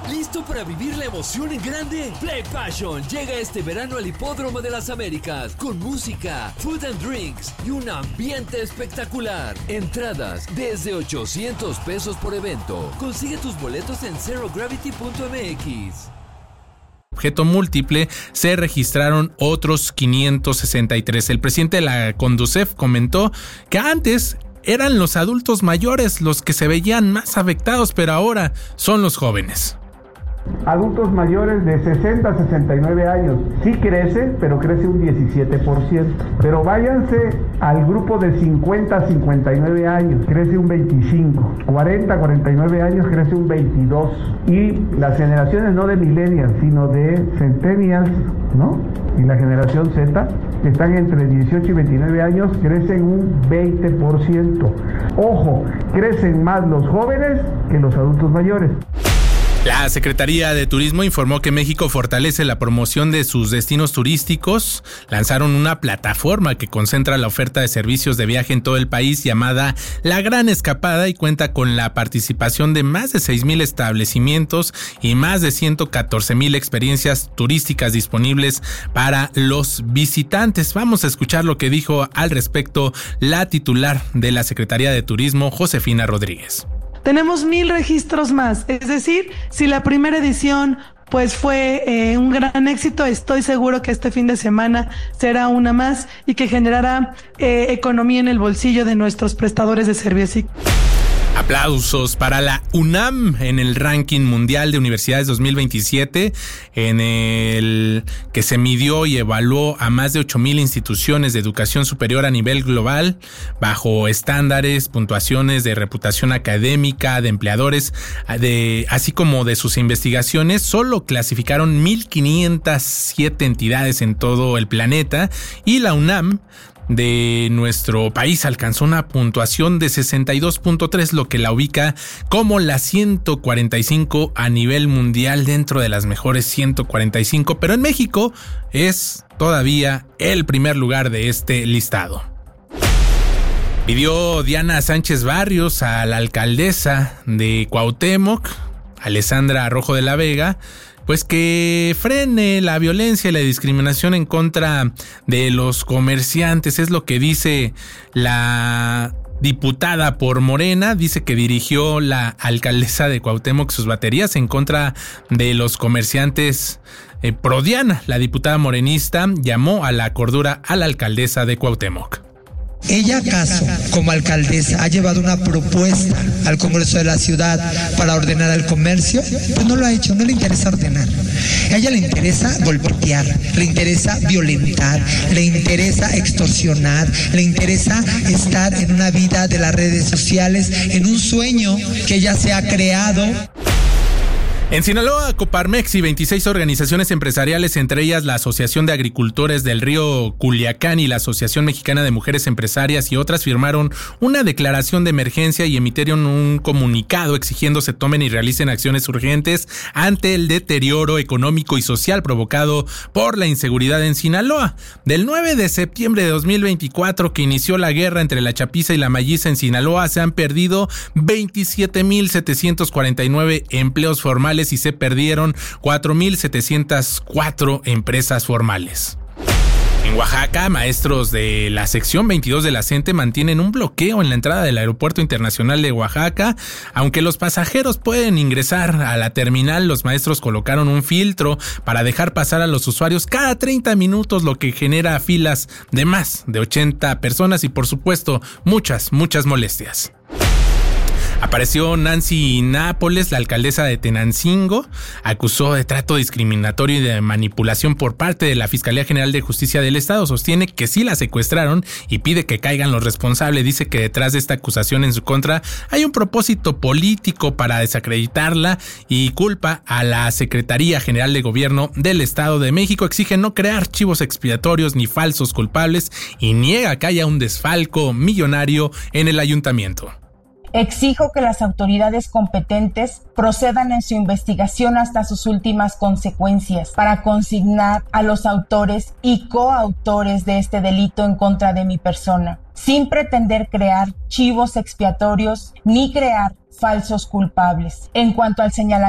¿Listo para vivir la emoción en grande? Play Passion llega este verano al Hipódromo de las Américas con música, food and drinks y un ambiente espectacular. Entradas desde $800 por evento. Consigue tus boletos en zerogravity.mx. Objeto múltiple, se registraron otros 563. El presidente de la Conducef comentó que antes eran los adultos mayores los que se veían más afectados, pero ahora son los jóvenes. Adultos mayores de 60 a 69 años, sí crece, pero crece un 17%. Pero váyanse al grupo de 50 a 59 años, crece un 25%. 40 a 49 años, crece un 22%. Y las generaciones no de millennials, sino de centennials, ¿no? Y la generación Z, que están entre 18 y 29 años, crecen un 20%. Ojo, crecen más los jóvenes que los adultos mayores. La Secretaría de Turismo informó que México fortalece la promoción de sus destinos turísticos. Lanzaron una plataforma que concentra la oferta de servicios de viaje en todo el país llamada La Gran Escapada y cuenta con la participación de más de 6,000 establecimientos y más de 114,000 experiencias turísticas disponibles para los visitantes. Vamos a escuchar lo que dijo al respecto la titular de la Secretaría de Turismo, Josefina Rodríguez. Tenemos 1,000 registros más, es decir, si la primera edición pues fue un gran éxito, estoy seguro que este fin de semana será una más y que generará economía en el bolsillo de nuestros prestadores de servicios. Aplausos para la UNAM en el ranking mundial de universidades 2027, en el que se midió y evaluó a más de 8,000 instituciones de educación superior a nivel global, bajo estándares, puntuaciones de reputación académica, de empleadores, así como de sus investigaciones. Solo clasificaron 1,507 entidades en todo el planeta y la UNAM de nuestro país alcanzó una puntuación de 62.3, lo que la ubica como la 145 a nivel mundial, dentro de las mejores 145, pero en México es todavía el primer lugar de este listado. Pidió Diana Sánchez Barrios a la alcaldesa de Cuauhtémoc, Alessandra Rojo de la Vega, pues que frene la violencia y la discriminación en contra de los comerciantes. Es lo que dice la diputada por Morena. Dice que dirigió la alcaldesa de Cuauhtémoc sus baterías en contra de los comerciantes pro Diana. La diputada morenista llamó a la cordura a la alcaldesa de Cuauhtémoc. ¿Ella acaso, como alcaldesa, ha llevado una propuesta al Congreso de la Ciudad para ordenar el comercio? Pues no lo ha hecho, no le interesa ordenar. A ella le interesa golpear, le interesa violentar, le interesa extorsionar, le interesa estar en una vida de las redes sociales, en un sueño que ella se ha creado. En Sinaloa, Coparmex y 26 organizaciones empresariales, entre ellas la Asociación de Agricultores del Río Culiacán y la Asociación Mexicana de Mujeres Empresarias y otras, firmaron una declaración de emergencia y emitieron un comunicado exigiendo se tomen y realicen acciones urgentes ante el deterioro económico y social provocado por la inseguridad en Sinaloa. Del 9 de septiembre de 2024, que inició la guerra entre la Chapiza y la Malliza en Sinaloa, se han perdido 27,749 empleos formales y se perdieron 4,704 empresas formales. En Oaxaca, maestros de la sección 22 de la CENTE mantienen un bloqueo en la entrada del Aeropuerto Internacional de Oaxaca. Aunque los pasajeros pueden ingresar a la terminal, los maestros colocaron un filtro para dejar pasar a los usuarios cada 30 minutos, lo que genera filas de más de 80 personas y, por supuesto, muchas molestias. Apareció Nancy Nápoles, la alcaldesa de Tenancingo, acusó de trato discriminatorio y de manipulación por parte de la Fiscalía General de Justicia del Estado. Sostiene que sí la secuestraron y pide que caigan los responsables. Dice que detrás de esta acusación en su contra hay un propósito político para desacreditarla y culpa a la Secretaría General de Gobierno del Estado de México. Exige no crear chivos expiatorios ni falsos culpables y niega que haya un desfalco millonario en el ayuntamiento. Exijo que las autoridades competentes procedan en su investigación hasta sus últimas consecuencias para consignar a los autores y coautores de este delito en contra de mi persona, sin pretender crear chivos expiatorios ni crear falsos culpables. En cuanto al señalamiento